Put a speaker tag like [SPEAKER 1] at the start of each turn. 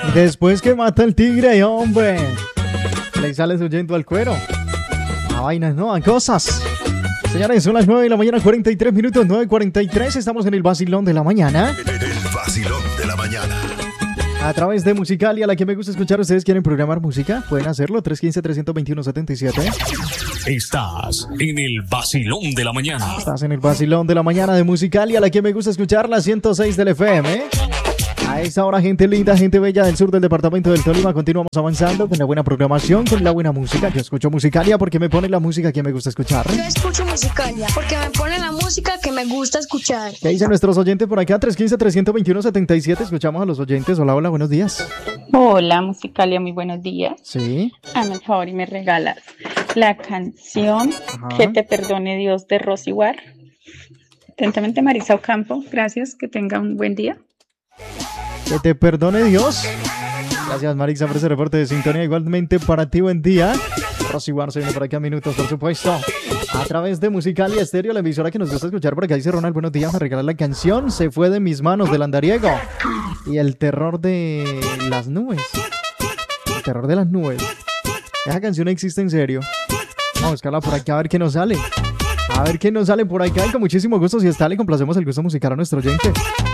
[SPEAKER 1] Después que mata el tigre, hombre, le sales huyendo al cuero. A vainas, no, a cosas. Señores, son las 9 de la mañana, 43 minutos, 9:43. Estamos en el vacilón de la mañana.
[SPEAKER 2] El vacilón de la mañana.
[SPEAKER 1] A través de Musicalia, a la que me gusta escuchar. ¿Ustedes quieren programar música? Pueden hacerlo, 315-321-77.
[SPEAKER 3] Estás en el vacilón de la mañana.
[SPEAKER 1] Estás en el vacilón de la mañana de Musicalia, a la que me gusta escuchar, la 106 del FM. A esta hora, gente linda, gente bella del sur del departamento del Tolima, continuamos avanzando con la buena programación, con la buena música. Yo escucho Musicalia porque me pone la música que me gusta escuchar.
[SPEAKER 4] Yo escucho Musicalia porque me pone la música que me gusta escuchar.
[SPEAKER 1] ¿Qué dicen nuestros oyentes por acá? 315-321-77. Escuchamos a los oyentes. Hola, hola, buenos días.
[SPEAKER 5] Hola, Musicalia, muy buenos días.
[SPEAKER 1] Sí.
[SPEAKER 5] Hazme el favor y me regalas la canción Que te perdone Dios de Rosy War. Atentamente, Marisa Ocampo. Gracias, que tenga un buen día.
[SPEAKER 1] Que te perdone Dios. Gracias, Marisa, por ese reporte de sintonía. Igualmente para ti, buen día. Rosy War se viene por aquí a minutos, por supuesto. A través de Musicalia Estéreo, la emisora que nos gusta escuchar. Por acá dice Ronald, buenos días, me regala la canción Se fue de mis manos, del Andariego. Y el terror de las nubes. El terror de las nubes. Esa canción existe en serio. Vamos a buscarla por aquí a ver qué nos sale. A ver qué nos sale por acá. Y con muchísimo gusto, si está, le complacemos el gusto musical a nuestro oyente.